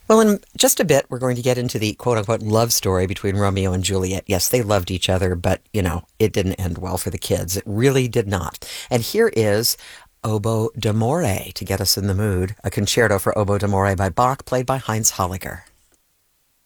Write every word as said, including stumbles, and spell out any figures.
Well, in just a bit, we're going to get into the quote unquote love story between Romeo and Juliet. Yes, they loved each other, but, you know, it didn't end well for the kids. It really did not. And here is Oboe d'Amore to get us in the mood, a concerto for Oboe d'Amore by Bach, played by Heinz Holliger.